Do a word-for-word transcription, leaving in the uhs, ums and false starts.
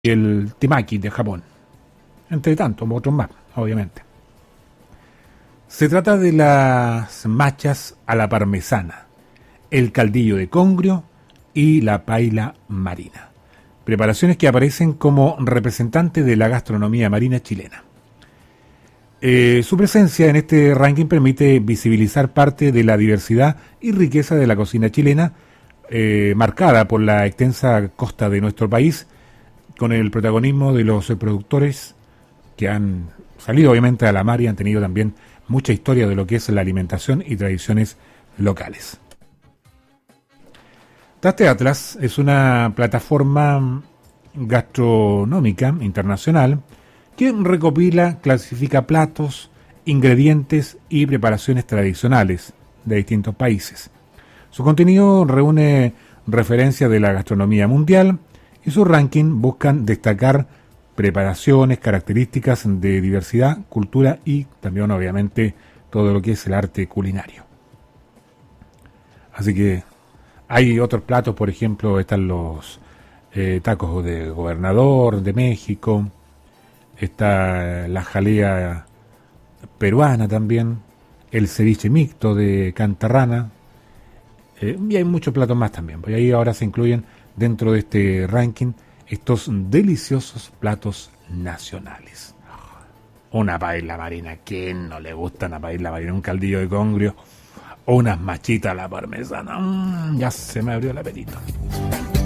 y el temaki de Japón, entre tantos otros más, obviamente. Se trata de las machas a la parmesana, el caldillo de congrio y la paella marina, preparaciones que aparecen como representantes de la gastronomía marina chilena. Eh, su presencia en este ranking permite visibilizar parte de la diversidad y riqueza de la cocina chilena, eh, marcada por la extensa costa de nuestro país, con el protagonismo de los productores que han salido obviamente a la mar y han tenido también mucha historia de lo que es la alimentación y tradiciones locales. Traste Atlas es una plataforma gastronómica internacional que recopila, clasifica platos, ingredientes y preparaciones tradicionales de distintos países. Su contenido reúne referencias de la gastronomía mundial y su ranking buscan destacar preparaciones, características de diversidad, cultura y también obviamente todo lo que es el arte culinario. Así que hay otros platos, por ejemplo, están los eh, tacos de gobernador de México, está la jalea peruana también, el ceviche mixto de Cantarrana, eh, y hay muchos platos más también, pues ahí ahora se incluyen dentro de este ranking estos deliciosos platos nacionales. Una paella marina, ¿quién no le gusta una paella marina? Un caldillo de congrio o unas machitas a la parmesana, mm, ya se me abrió el apetito.